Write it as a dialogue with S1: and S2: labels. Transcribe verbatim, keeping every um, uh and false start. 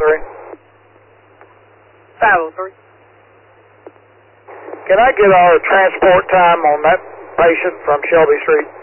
S1: three.
S2: five oh three.
S1: Can I get our transport time on that patient from Shelby Street?